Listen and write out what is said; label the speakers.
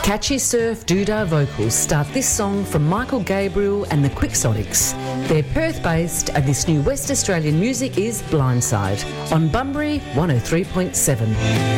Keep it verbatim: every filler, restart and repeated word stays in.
Speaker 1: Catchy surf doodah vocals start this song from Michael Gabriel and the Quixotics. They're Perth-based, and this new West Australian music is Blindside on Bunbury one oh three point seven.